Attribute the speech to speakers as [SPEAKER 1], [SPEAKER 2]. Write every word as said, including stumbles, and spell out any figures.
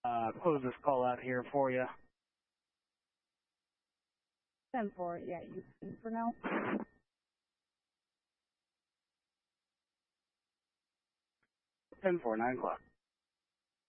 [SPEAKER 1] uh, close this call out here for you.
[SPEAKER 2] ten four, yeah, you can for now.
[SPEAKER 1] ten four, nine o'clock.